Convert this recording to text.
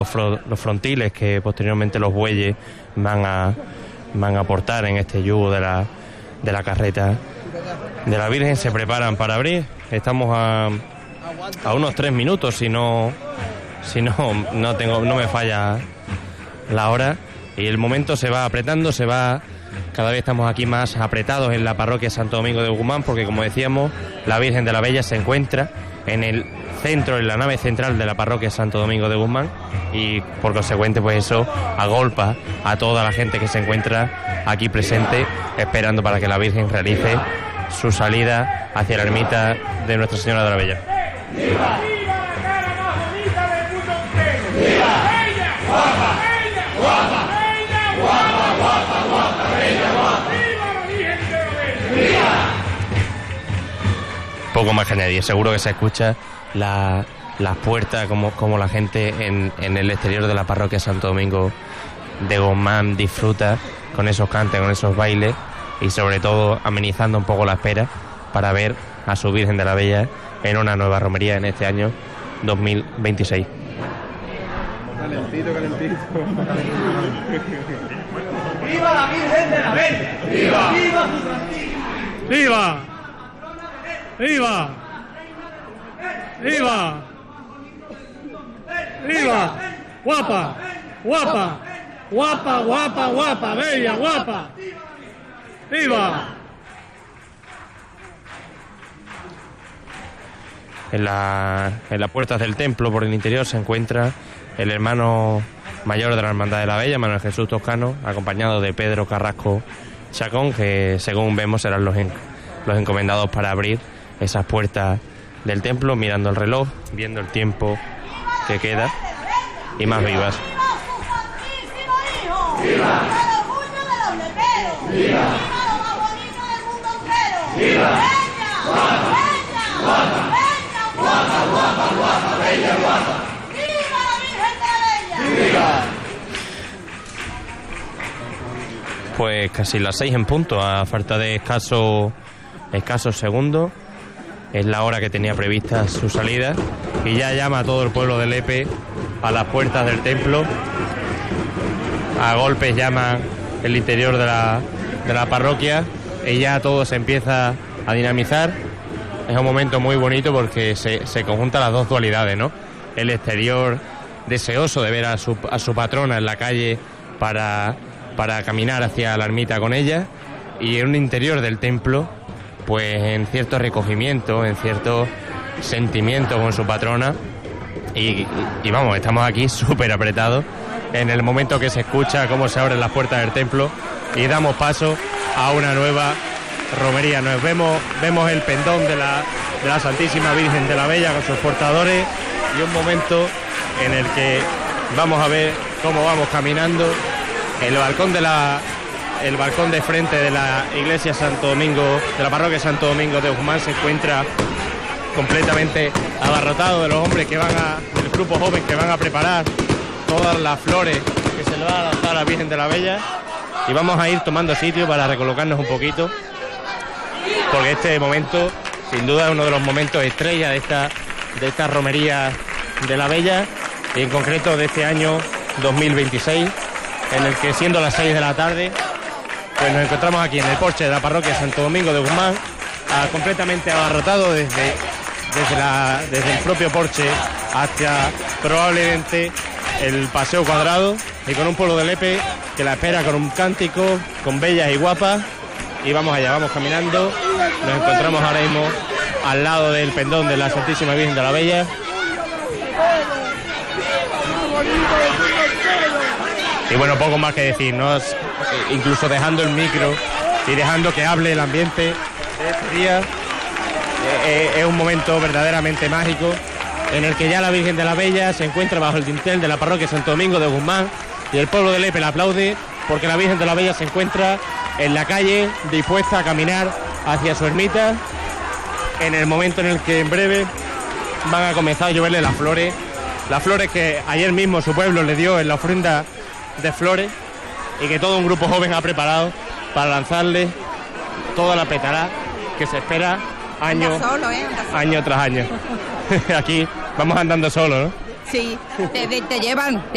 los frontiles que posteriormente los bueyes van a portar en este yugo de la carreta de la Virgen. Se preparan para abrir. Estamos a unos 3 minutos, si no me falla la hora, y el momento se va apretando, cada vez estamos aquí más apretados en la parroquia Santo Domingo de Guzmán, porque como decíamos, la Virgen de la Bella se encuentra en el centro, en la nave central de la parroquia Santo Domingo de Guzmán, y por consecuente pues eso agolpa a toda la gente que se encuentra aquí presente, esperando para que la Virgen realice su salida hacia la ermita de Nuestra Señora de la Bella. ¡Viva! ¡Viva la cara más bonita del mundo entero! ¡Viva! ¡Bella! ¡Guapa! ¡Bella! ¡Guapa! ¡Bella! ¡Guapa! ¡Guapa! ¡Guapa! ¡Bella! ¡Guapa! ¡Viva la Virgen de la Bella! ¡Viva! Poco más que añadir, seguro que se escucha las puertas, como la gente en el exterior de la parroquia Santo Domingo de Guzmán disfruta con esos cantes, con esos bailes, y sobre todo amenizando un poco la espera para ver a su Virgen de la Bella en una nueva romería en este año 2026. Calentito. ¡Viva la Virgen de la Bella! ¡Viva! ¡Viva su santidad! ¡Viva! ¡Viva! ¡Viva! ¡Viva! ¡Guapa! ¡Guapa! ¡Guapa! ¡Guapa! ¡Guapa! ¡Bella! ¡Guapa! ¡Viva! En las puertas del templo, por el interior, se encuentra el hermano mayor de la Hermandad de la Bella, Manuel Jesús Toscano, acompañado de Pedro Carrasco Chacón, que según vemos serán los encomendados para abrir esas puertas del templo, mirando el reloj, viendo el tiempo que queda, y más vivas. ¡Viva! ¡Viva! ¡Viva! ¡Guapa! ¡Guapa! ¡Guapa! ¡Guapa! ¡Guapa! ¡Bella! ¡Guapa! ¡Viva la Virgen de la Bella! ¡Viva! Pues casi las 6 en punto, a falta de escasos segundos. Es la hora que tenía prevista su salida, y ya llama a todo el pueblo de Lepe a las puertas del templo. A golpes llama el interior de la parroquia, y ya todo se empieza a dinamizar. Es un momento muy bonito porque se conjuntan las dos dualidades, ¿no? El exterior deseoso de ver a su patrona en la calle para caminar hacia la ermita con ella, y en un interior del templo pues en cierto recogimiento, en cierto sentimiento con su patrona, y vamos, estamos aquí súper apretados en el momento que se escucha cómo se abren las puertas del templo y damos paso a una nueva romería. Nos vemos el pendón de la Santísima Virgen de la Bella con sus portadores, y un momento en el que vamos a ver cómo vamos caminando. El balcón de frente de la iglesia Santo Domingo, de la parroquia Santo Domingo de Guzmán, se encuentra completamente abarrotado de los hombres del grupo joven que van a preparar todas las flores que se le va a lanzar a la Virgen de la Bella, y vamos a ir tomando sitio para recolocarnos un poquito, porque este momento sin duda es uno de los momentos estrella de esta romería de la Bella, y en concreto de este año 2026, en el que, siendo las 6 de la tarde, pues nos encontramos aquí en el porche de la parroquia Santo Domingo de Guzmán, completamente abarrotado desde el propio porche hasta probablemente el Paseo Cuadrado, y con un pueblo de Lepe que la espera con un cántico, con bellas y guapas. Y vamos allá, vamos caminando. Nos encontramos ahora mismo al lado del pendón de la Santísima Virgen de la Bella. Y bueno, poco más que decir, ¿no? Incluso dejando el micro y dejando que hable el ambiente de este día. Es un momento verdaderamente mágico, en el que ya la Virgen de la Bella se encuentra bajo el dintel de la parroquia Santo Domingo de Guzmán, y el pueblo de Lepe la aplaude, porque la Virgen de la Bella se encuentra en la calle, dispuesta a caminar hacia su ermita, en el momento en el que en breve van a comenzar a lloverle las flores que ayer mismo su pueblo le dio en la ofrenda de flores, y que todo un grupo joven ha preparado para lanzarle toda la petará que se espera año tras año. Aquí vamos andando solos, ¿no? Sí, te llevan